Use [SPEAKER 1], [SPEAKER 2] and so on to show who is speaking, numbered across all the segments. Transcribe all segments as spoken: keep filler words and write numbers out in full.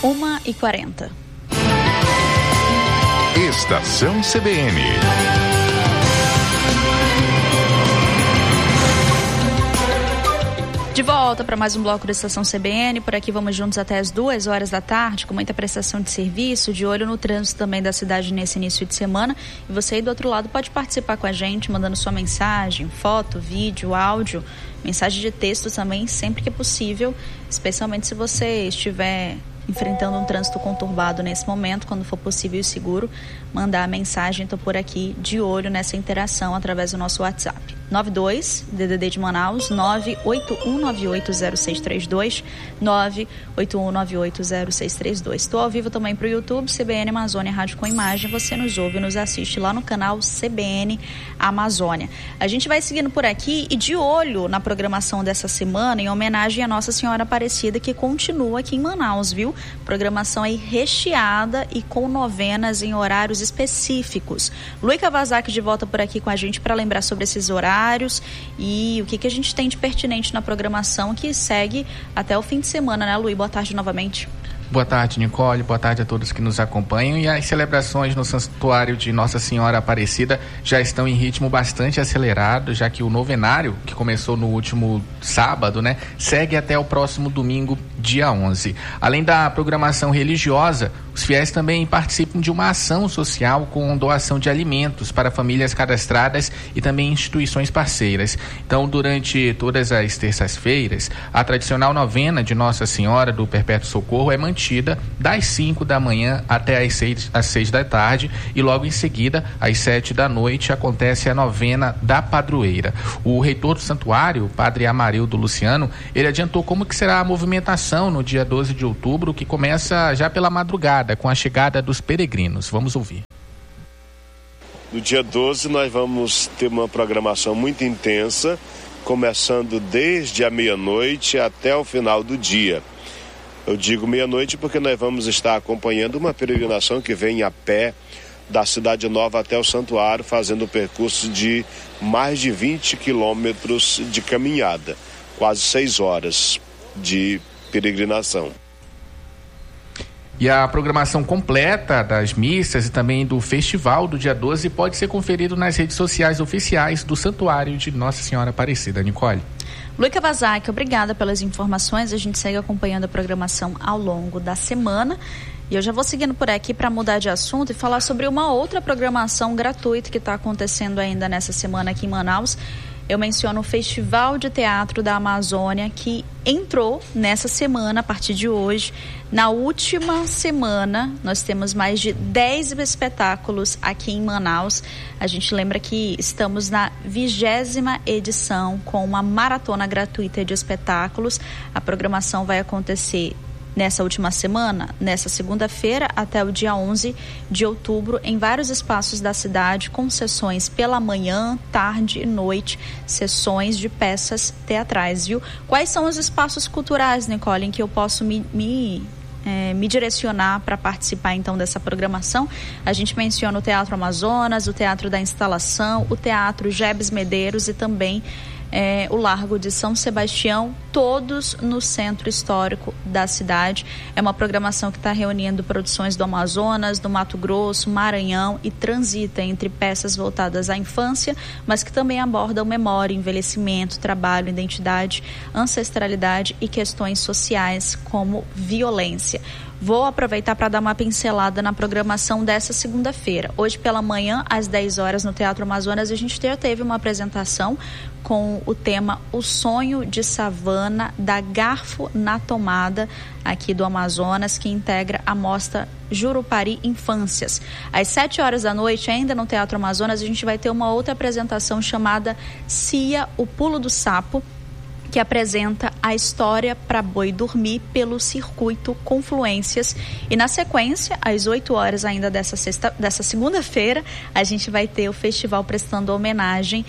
[SPEAKER 1] uma e quarenta.
[SPEAKER 2] Estação C B N.
[SPEAKER 1] De volta para mais um bloco da Estação C B N. Por aqui vamos juntos até as duas horas da tarde, com muita prestação de serviço, de olho no trânsito também da cidade nesse início de semana. E você aí do outro lado pode participar com a gente, mandando sua mensagem, foto, vídeo, áudio, mensagem de texto também, sempre que é possível, especialmente se você estiver enfrentando um trânsito conturbado nesse momento, quando for possível e seguro, mandar a mensagem. Estou por aqui de olho nessa interação através do nosso WhatsApp. nove dois, D D D de Manaus, nove oito um nove oito zero seis três dois, nove oito um nove oito zero seis três dois. Estou ao vivo também para o YouTube, C B N Amazônia Rádio com Imagem. Você nos ouve e nos assiste lá no canal C B N Amazônia. A gente vai seguindo por aqui e de olho na programação dessa semana, em homenagem à Nossa Senhora Aparecida, que continua aqui em Manaus, viu? Programação aí recheada e com novenas em horários específicos. Luí Kawasaki de volta por aqui com a gente para lembrar sobre esses horários e o que, que a gente tem de pertinente na programação que segue até o fim de semana, né, Luí? Boa tarde novamente.
[SPEAKER 3] Boa tarde, Nicole. Boa tarde a todos que nos acompanham. E as celebrações no Santuário de Nossa Senhora Aparecida já estão em ritmo bastante acelerado, já que o novenário, que começou no último sábado, né, segue até o próximo domingo, dia onze. Além da programação religiosa, os fiéis também participam de uma ação social com doação de alimentos para famílias cadastradas e também instituições parceiras. Então, durante todas as terças-feiras, a tradicional novena de Nossa Senhora do Perpétuo Socorro é mantida das cinco da manhã até as seis, às seis da tarde, e logo em seguida, às sete da noite, acontece a novena da padroeira. O reitor do santuário, o padre Amarildo Luciano, ele adiantou como que será a movimentação no dia doze de outubro, que começa já pela madrugada, com a chegada dos peregrinos. Vamos ouvir.
[SPEAKER 4] No dia doze nós vamos ter uma programação muito intensa, começando desde a meia-noite até o final do dia. Eu digo meia-noite porque nós vamos estar acompanhando uma peregrinação que vem a pé da Cidade Nova até o santuário, fazendo um percurso de mais de vinte quilômetros de caminhada, quase seis horas de peregrinação.
[SPEAKER 3] E a programação completa das missas e também do festival do dia doze pode ser conferido nas redes sociais oficiais do Santuário de Nossa Senhora Aparecida. Nicole.
[SPEAKER 1] Luí Kawasaki, obrigada pelas informações. A gente segue acompanhando a programação ao longo da semana. E eu já vou seguindo por aqui para mudar de assunto e falar sobre uma outra programação gratuita que está acontecendo ainda nessa semana aqui em Manaus. Eu menciono o Festival de Teatro da Amazônia, que entrou nessa semana, a partir de hoje. Na última semana, nós temos mais de dez espetáculos aqui em Manaus. A gente lembra que estamos na vigésima edição com uma maratona gratuita de espetáculos. A programação vai acontecer nessa última semana, nessa segunda-feira até o dia onze de outubro, em vários espaços da cidade, com sessões pela manhã, tarde e noite, sessões de peças teatrais, viu? Quais são os espaços culturais, Nicole, em que eu posso me... me É, me direcionar para participar então dessa programação? A gente menciona o Teatro Amazonas, o Teatro da Instalação, o Teatro Gebes Medeiros e também é, o Largo de São Sebastião, todos no centro histórico da cidade. É uma programação que está reunindo produções do Amazonas, do Mato Grosso, Maranhão e transita entre peças voltadas à infância, mas que também abordam memória, envelhecimento, trabalho, identidade, ancestralidade e questões sociais como violência. Vou aproveitar para dar uma pincelada na programação dessa segunda-feira. Hoje pela manhã, às dez horas, no Teatro Amazonas, a gente já teve uma apresentação com o tema O Sonho de Savana, da Garfo na Tomada, aqui do Amazonas, que integra a mostra Jurupari Infâncias. Às sete horas da noite, ainda no Teatro Amazonas, a gente vai ter uma outra apresentação chamada Cia, o Pulo do Sapo, que apresenta a história para boi dormir pelo circuito Confluências. E na sequência, às oito horas ainda dessa, sexta, dessa segunda-feira, a gente vai ter o festival prestando homenagem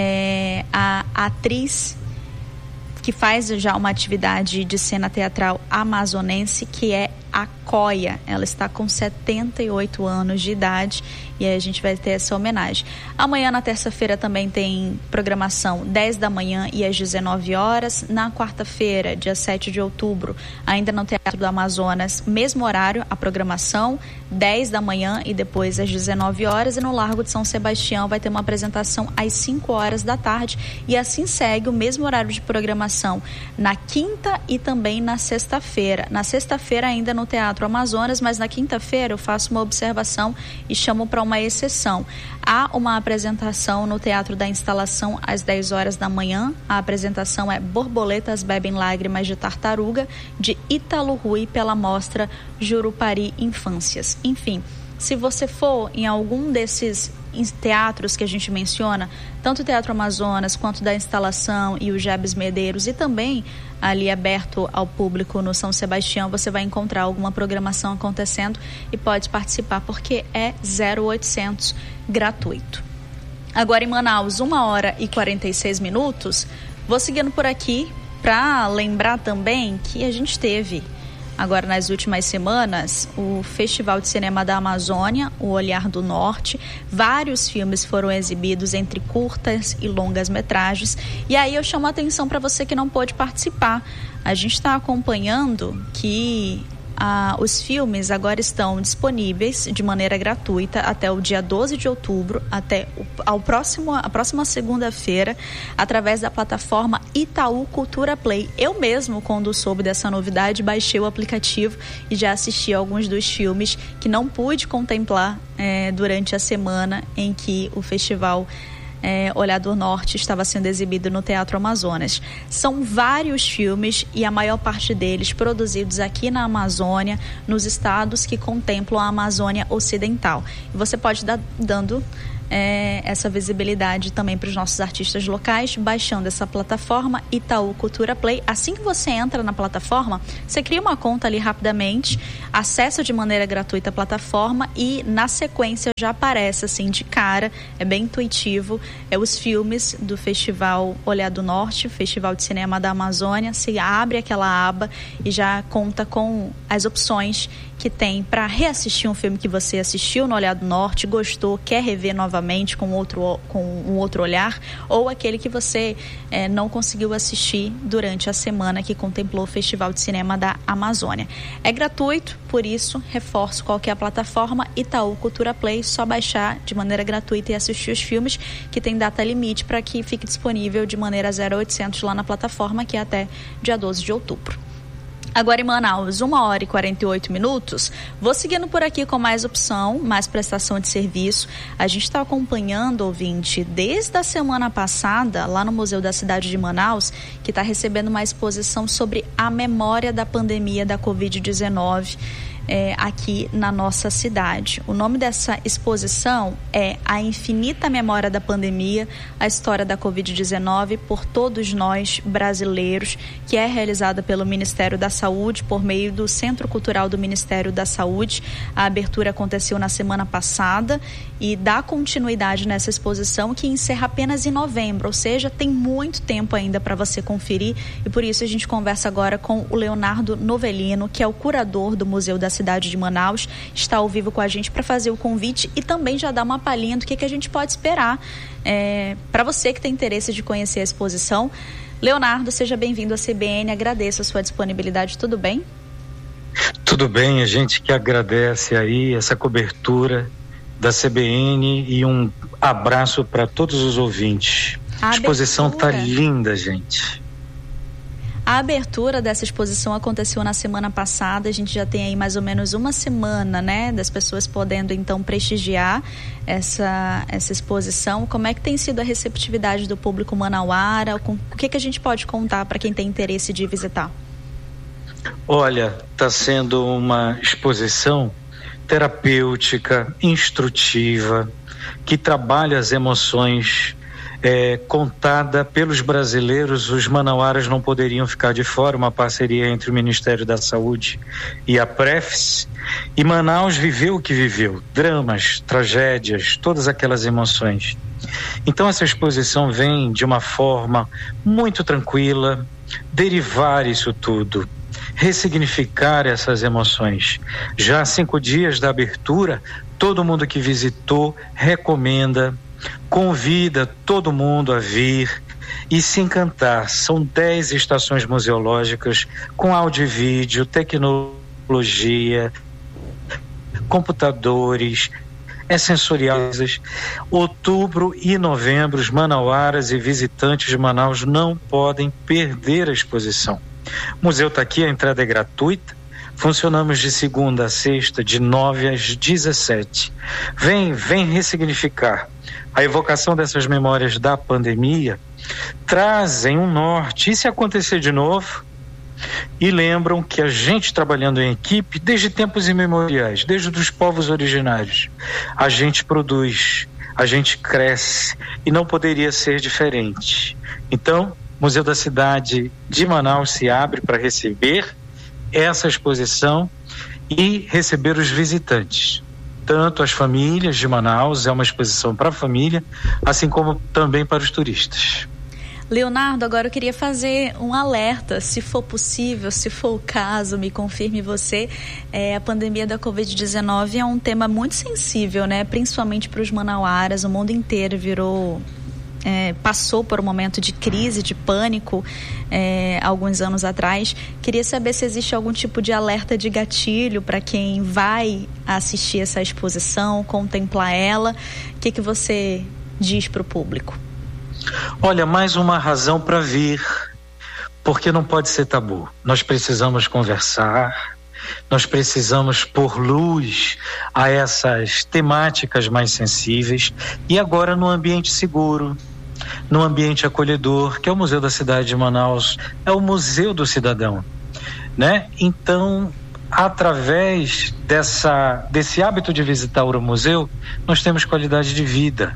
[SPEAKER 1] é, à atriz que faz já uma atividade de cena teatral amazonense, que é a Coia. Ela está com setenta e oito anos de idade e aí a gente vai ter essa homenagem. Amanhã, na terça-feira, também tem programação dez da manhã e às dezenove horas. Na quarta-feira, dia sete de outubro, ainda no Teatro do Amazonas, mesmo horário, a programação, dez da manhã e depois às dezenove horas. E no Largo de São Sebastião vai ter uma apresentação às cinco horas da tarde. E assim segue o mesmo horário de programação na quinta e também na sexta-feira. Na sexta-feira ainda no Teatro Amazonas, mas na quinta-feira eu faço uma observação e chamo para uma exceção. Há uma apresentação no Teatro da Instalação às dez horas da manhã. A apresentação é Borboletas Bebem Lágrimas de Tartaruga, de Ítalo Rui, pela mostra Jurupari Infâncias. Enfim, se você for em algum desses teatros que a gente menciona, tanto o Teatro Amazonas quanto da Instalação e o Jabes Medeiros, e também ali aberto ao público no São Sebastião, você vai encontrar alguma programação acontecendo e pode participar, porque é zero oitocentos gratuito. Agora em Manaus, uma hora e quarenta e seis minutos. Vou seguindo por aqui para lembrar também que a gente teve agora nas últimas semanas o Festival de Cinema da Amazônia, o Olhar do Norte. Vários filmes foram exibidos, entre curtas e longas metragens, e aí eu chamo a atenção para você que não pôde participar. A gente está acompanhando que Ah, os filmes agora estão disponíveis de maneira gratuita até o dia doze de outubro, até o, ao próximo, a próxima segunda-feira, através da plataforma Itaú Cultura Play. Eu mesmo, quando soube dessa novidade, baixei o aplicativo e já assisti a alguns dos filmes que não pude contemplar eh, durante a semana em que o festival É, Olhar do Norte estava sendo exibido no Teatro Amazonas. São vários filmes e a maior parte deles produzidos aqui na Amazônia, nos estados que contemplam a Amazônia Ocidental. E você pode dar dando É, essa visibilidade também para os nossos artistas locais, baixando essa plataforma Itaú Cultura Play. Assim que você entra na plataforma, você cria uma conta ali rapidamente, acessa de maneira gratuita a plataforma e na sequência já aparece assim de cara, é bem intuitivo, é os filmes do Festival Olhar do Norte, Festival de Cinema da Amazônia. Se abre aquela aba e já conta com as opções que tem para reassistir um filme que você assistiu no Olhar do Norte, gostou, quer rever novamente com outro, com um outro olhar, ou aquele que você é, não conseguiu assistir durante a semana que contemplou o Festival de Cinema da Amazônia. É gratuito, por isso, reforço qual que é a plataforma Itaú Cultura Play, só baixar de maneira gratuita e assistir os filmes, que tem data limite para que fique disponível de maneira zero oitocentos lá na plataforma, que é até dia doze de outubro. Agora em Manaus, uma hora e quarenta e oito minutos. Vou seguindo por aqui com mais opção, mais prestação de serviço. A gente está acompanhando, ouvinte, desde a semana passada, lá no Museu da Cidade de Manaus, que está recebendo uma exposição sobre a memória da pandemia da covid dezenove. É, aqui na nossa cidade. O nome dessa exposição é A Infinita Memória da Pandemia, a história da covid dezenove por todos nós brasileiros, que é realizada pelo Ministério da Saúde por meio do Centro Cultural do Ministério da Saúde. A abertura aconteceu na semana passada e dá continuidade nessa exposição, que encerra apenas em novembro, ou seja, tem muito tempo ainda para você conferir, e por isso a gente conversa agora com o Leonardo Novelino, que é o curador do Museu da Cidade de Manaus, está ao vivo com a gente para fazer o convite e também já dar uma palhinha do que, que a gente pode esperar é, para você que tem interesse de conhecer a exposição. Leonardo, seja bem-vindo à C B N, agradeço a sua disponibilidade, tudo bem?
[SPEAKER 5] Tudo bem, a gente que agradece aí essa cobertura da C B N e um abraço para todos os ouvintes. A, a exposição está linda, gente.
[SPEAKER 1] A abertura dessa exposição aconteceu na semana passada, a gente já tem aí mais ou menos uma semana, né, das pessoas podendo então prestigiar essa, essa exposição. Como é que tem sido a receptividade do público manauara? O que, que a gente pode contar para quem tem interesse de visitar?
[SPEAKER 5] Olha, está sendo uma exposição terapêutica, instrutiva, que trabalha as emoções. É, contada pelos brasileiros, os manauaras não poderiam ficar de fora, uma parceria entre o Ministério da Saúde e a Prefis, e Manaus viveu o que viveu, dramas, tragédias, todas aquelas emoções. Então essa exposição vem de uma forma muito tranquila, derivar isso tudo ressignificar essas emoções. Já há cinco dias da abertura, todo mundo que visitou recomenda, convida todo mundo a vir e se encantar. São dez estações museológicas com áudio e vídeo, tecnologia, computadores, é sensoriais. Outubro e novembro, os manauaras e visitantes de Manaus não podem perder a exposição. O museu está aqui, a entrada é gratuita. Funcionamos de segunda a sexta, de nove às dezessete. Vem, vem ressignificar. A evocação dessas memórias da pandemia trazem um norte. E se acontecer de novo? E lembram que a gente trabalhando em equipe, desde tempos imemoriais, desde os povos originários, a gente produz, a gente cresce e não poderia ser diferente. Então, o Museu da Cidade de Manaus se abre para receber essa exposição e receber os visitantes. Tanto as famílias de Manaus, é uma exposição para a família, assim como também para os turistas.
[SPEAKER 1] Leonardo, agora eu queria fazer um alerta, se for possível, se for o caso, me confirme você, é, a pandemia da covid dezenove é um tema muito sensível, né? Principalmente para os manauaras, o mundo inteiro virou, é, passou por um momento de crise, de pânico, é, alguns anos atrás. Queria saber se existe algum tipo de alerta de gatilho para quem vai assistir essa exposição, contemplar ela. O que, que você diz para o público?
[SPEAKER 5] Olha, mais uma razão para vir, porque não pode ser tabu. Nós precisamos conversar, nós precisamos pôr luz a essas temáticas mais sensíveis e agora num ambiente seguro, num ambiente acolhedor, que é o Museu da Cidade de Manaus, é o Museu do Cidadão, né? Então, através dessa, desse hábito de visitar o museu, nós temos qualidade de vida.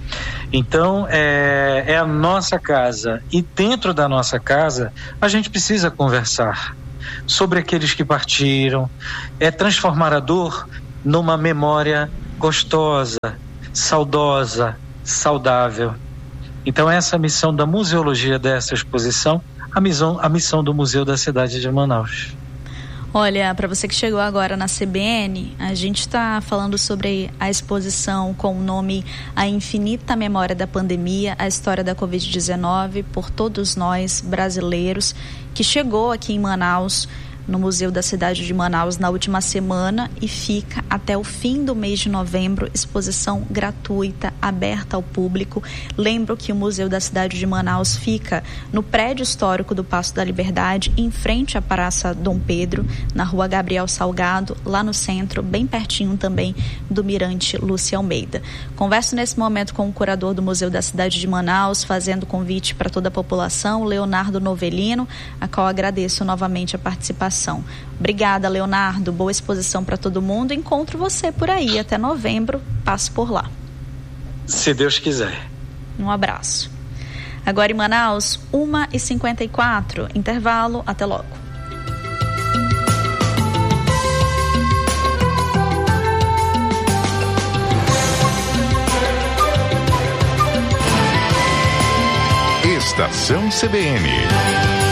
[SPEAKER 5] Então, é, é a nossa casa e dentro da nossa casa a gente precisa conversar sobre aqueles que partiram, é transformar a dor numa memória gostosa, saudosa, saudável. Então, essa é a missão da museologia dessa exposição, a missão, a missão do Museu da Cidade de Manaus.
[SPEAKER 1] Olha, para você que chegou agora na C B N, a gente está falando sobre a exposição com o nome A Infinita Memória da Pandemia, a história da covid dezenove por todos nós brasileiros, que chegou aqui em Manaus, no Museu da Cidade de Manaus na última semana e fica até o fim do mês de novembro, exposição gratuita, aberta ao público. Lembro que o Museu da Cidade de Manaus fica no prédio histórico do Paço da Liberdade, em frente à Praça Dom Pedro, na Rua Gabriel Salgado, lá no centro, bem pertinho também do Mirante Lúcia Almeida. Converso nesse momento com o curador do Museu da Cidade de Manaus, fazendo convite para toda a população, Leonardo Novelino, a qual agradeço novamente a participação. Obrigada, Leonardo. Boa exposição para todo mundo. Encontro você por aí até novembro. Passo por lá.
[SPEAKER 5] Se Deus quiser.
[SPEAKER 1] Um abraço. Agora em Manaus, uma e cinquenta e quatro. Intervalo. Até logo.
[SPEAKER 2] Estação C B N.